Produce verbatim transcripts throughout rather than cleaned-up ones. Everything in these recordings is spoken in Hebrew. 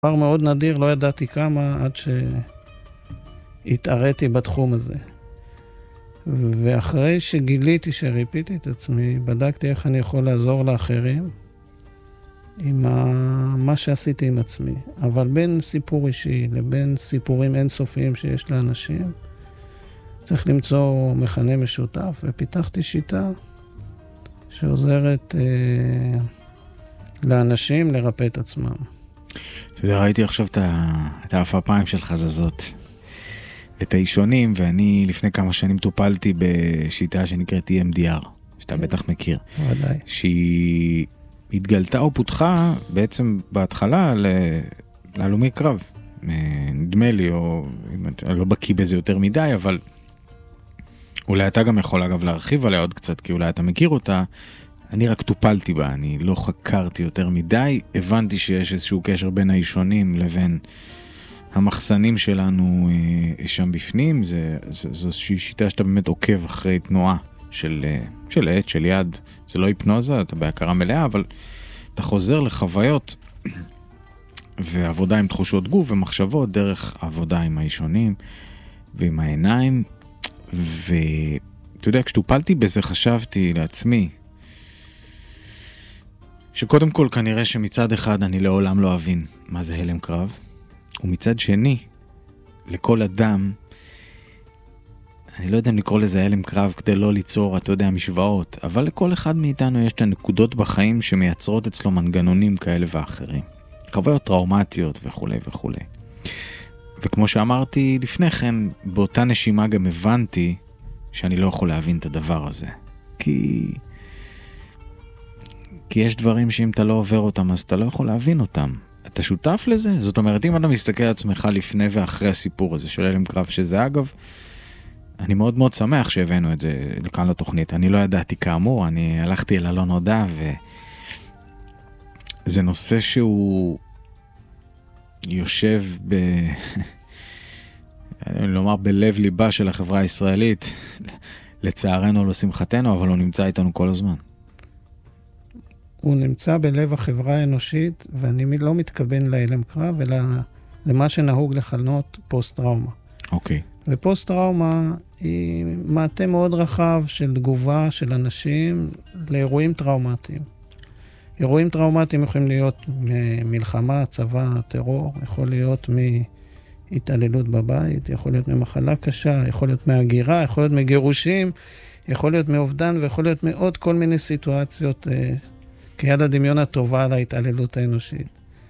דבר מאוד נדיר, לא ידעתי כמה עד שהתעריתי בתחום הזה. ואחרי שגיליתי שריפיתי את עצמי, בדקתי איך אני יכול לעזור לאחרים עם מה שעשיתי עם עצמי. אבל בין סיפור אישי לבין סיפורים אינסופיים שיש לאנשים, צריך למצוא מכנה משותף, ופיתחתי שיטה שעוזרת אה, לאנשים לרפא את עצמם. אתה יודע, ראיתי עכשיו את האפיים של חזזות, את האישונים, ואני לפני כמה שנים טופלתי בשיטה שנקראת E M D R, שאתה בטח מכיר. ודאי. שהיא התגלתה או פותחה בעצם בהתחלה להלומי קרב. נדמה לי, או אני לא בקיא בזה יותר מדי, אבל אולי אתה גם יכול אגב להרחיב עליה עוד קצת, כי אולי אתה מכיר אותה. אני רק טופלתי בה, אני לא חקרתי יותר מדי, הבנתי שיש איזשהו קשר בין האישונים לבין המחסנים שלנו אה, שם בפנים. זה, זה, זו שיטה שאתה באמת עוקב אחרי תנועה של, של עת, של יד. זה לא היפנוזה, אתה בהכרה מלאה, אבל אתה חוזר לחוויות ועבודה עם תחושות גוף ומחשבות דרך עבודה עם האישונים ועם העיניים. ואתה יודע, כשטופלתי בזה חשבתי לעצמי, שקודם כל כנראה שמצד אחד אני לעולם לא אבין מה זה הלם קרב, ומצד שני, לכל אדם, אני לא יודע אם לקרוא לזה הלם קרב כדי לא ליצור, אתה יודע, משוואות, אבל לכל אחד מאיתנו יש את הנקודות בחיים שמייצרות אצלו מנגנונים כאלה ואחרים. חוויות טראומטיות וכו' וכו'. וכמו שאמרתי לפני כן, באותה נשימה גם הבנתי שאני לא יכול להבין את הדבר הזה. כי... כי יש דברים שאם אתה לא עובר אותם, אז אתה לא יכול להבין אותם. אתה שותף לזה? זאת אומרת, אם אתה מסתכל על עצמך לפני ואחרי הסיפור הזה של הלם קרב, שזה אגב, אני מאוד מאוד שמח שהבאנו את זה לכאן לתוכנית. אני לא ידעתי כאמור, אני הלכתי אל הלא נודע, וזה נושא שהוא יושב ב... לומר בלב ליבה של החברה הישראלית, לצערנו לא שמחתנו, אבל הוא נמצא איתנו כל הזמן. הוא נמצא בלב החברה האנושית, ואני לא מתכוון להלם קרב, אלא למה שנהוג לכנות פוסט-טראומה. אוקיי. ופוסט-טראומה היא מעטה מאוד רחב של תגובה של אנשים לאירועים טראומטיים. אירועים טראומטיים יכולים להיות מלחמה, צבא, טרור, יכול להיות מהתעללות בבית, יכול להיות ממחלה קשה, יכול להיות מהגירה, יכול להיות מגירושים, יכול להיות מאובדן, ויכול להיות מעוד כל מיני סיטואציות כיד הדמיון הטובה על ההתעללות האנושית.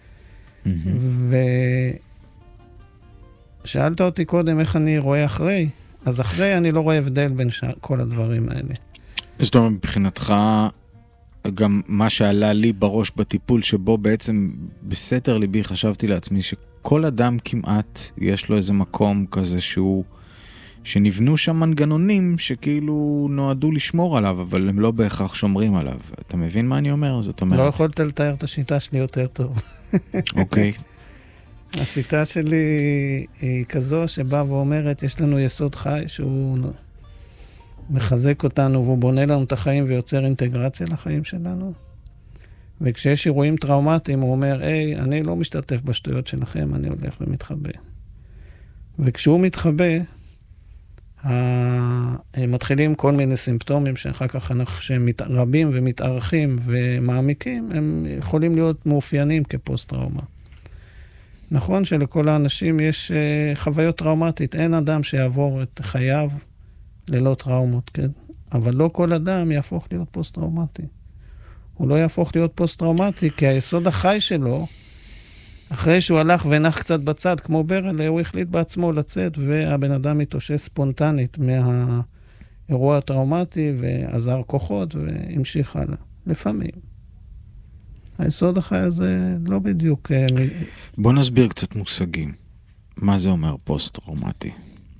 ושאלת אותי קודם איך אני רואה אחרי, אז אחרי אני לא רואה הבדל בין כל הדברים האלה. זאת אומרת, מבחינתך, גם מה שעלה לי בראש בטיפול, שבו בעצם בסתר ליבי חשבתי לעצמי, שכל אדם כמעט יש לו איזה מקום כזה שהוא, שנבנו שם מנגנונים שכאילו נועדו לשמור עליו, אבל הם לא בהכרח שומרים עליו. אתה מבין מה אני אומר? זאת אומרת... לא יכולת לתאר את השיטה שלי יותר טוב. אוקיי. השיטה שלי היא כזו שבאה ואומרת, יש לנו יסוד חי שהוא מחזק אותנו, והוא בונה לנו את החיים ויוצר אינטגרציה לחיים שלנו. וכשיש אירועים טראומטיים, הוא אומר, היי, אני לא משתתף בשטויות שלכם, אני הולך ומתחבא. וכשהוא מתחבא, מתחילים כל מיני סימפטומים שאחר כך שהם רבים ומתארכים ומעמיקים, הם יכולים להיות מאופיינים כפוסט-טראומה. נכון שלכל האנשים יש חוויות טראומטית, אין אדם שיעבור את חייו ללא טראומות, כן? אבל לא כל אדם יהפוך להיות פוסט-טראומטי. הוא לא יהפוך להיות פוסט-טראומטי, כי היסוד החי שלו, אחרי שהוא הלך ונח קצת בצד, כמו ברל, הוא החליט בעצמו לצאת, והבן אדם מתאושש ספונטנית מהאירוע הטראומטי, ועזר כוחות, והמשיך הלאה. לפעמים. היסוד החי הזה לא בדיוק... בוא נסביר קצת מושגים. מה זה אומר פוסט-טראומטי?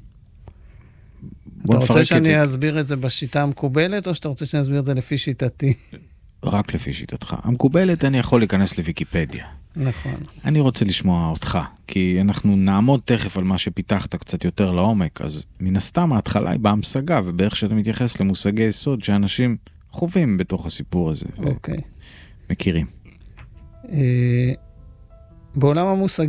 אתה רוצה שאני אסביר את זה בשיטה המקובלת, או שאתה רוצה שאני אסביר את זה לפי שיטתי? רק לפי שיטתך. המקובלת אני יכול להיכנס לוויקיפדיה. נכון. אני רוצה לשמוע אותך, כי אנחנו נעמוד תכף על מה שפיתחת קצת יותר לעומק, אז מן הסתם ההתחלה היא בהמשגה, ובאיך שאתה מתייחס למושגי יסוד שאנשים חווים בתוך הסיפור הזה. אוקיי. מכירים. בעולם המושגים,